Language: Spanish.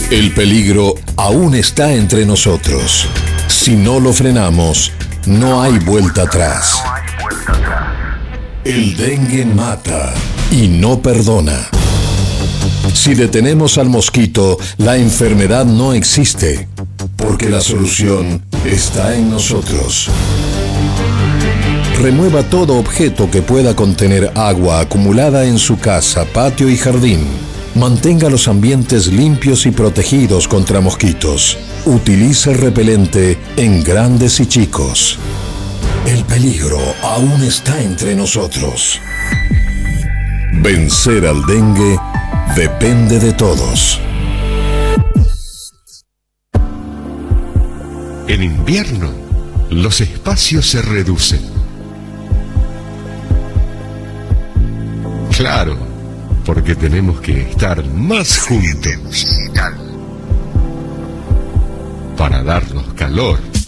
El peligro aún está entre nosotros. Si no lo frenamos, no hay vuelta atrás. El dengue mata y no perdona. Si detenemos al mosquito, la enfermedad no existe, porque la solución está en nosotros. Remueva todo objeto que pueda contener agua acumulada en su casa, patio y jardín. Mantenga los ambientes limpios y protegidos contra mosquitos. Utilice repelente en grandes y chicos. El peligro aún está entre nosotros. Vencer al dengue depende de todos. En invierno, los espacios se reducen. Claro, porque tenemos que estar más juntos para darnos calor.